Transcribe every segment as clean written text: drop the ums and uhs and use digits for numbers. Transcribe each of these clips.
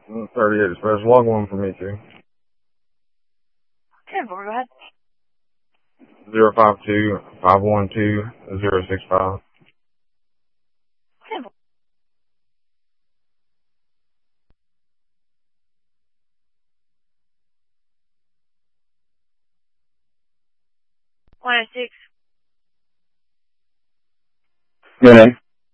38 Express. Log one for me too. 10-4, go ahead. 052-512-065. 10-4. 106. Good name.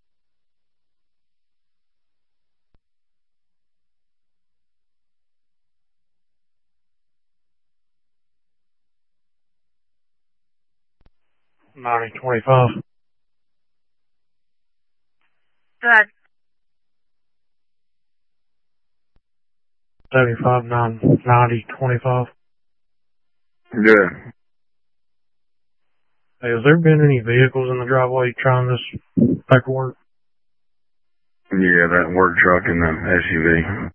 $90.25. Go ahead. 75-90-25. Good. Hey, has there been any vehicles in the driveway trying this paperwork? Yeah, that work truck and the SUV.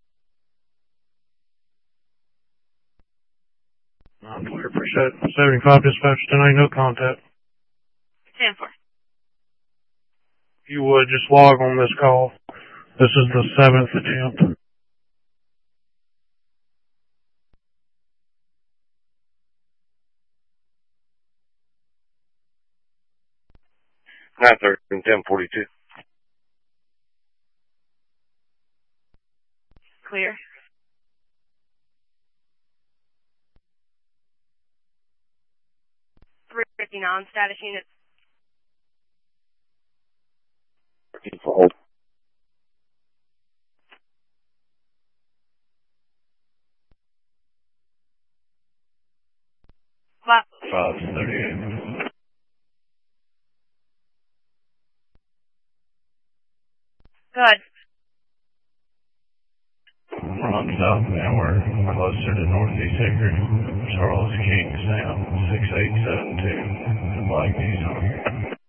I appreciate it. 75 dispatch, 10 no contact. 10-4. If you would, just log on this call. This is the 7th attempt. Not 13, 1042. Clear. 359 status unit. 13 for hold. Flat. 538. Go ahead. We're on south now. We're closer to Northeast Hickory. Charles Kings now. 6872. The Black Keys on here.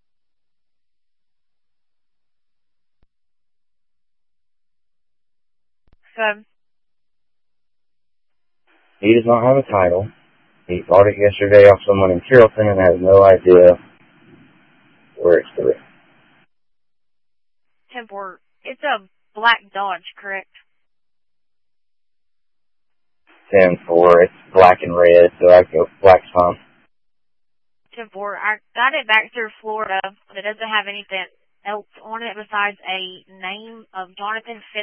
7. He does not have a title. He bought it yesterday off someone in Carrollton and has no idea where it's through. 10-4. It's a black Dodge, correct? 10-4. It's black and red, so I go black's fine. 10-4. I got it back through Florida, but it doesn't have anything else on it besides a name of Jonathan Finn.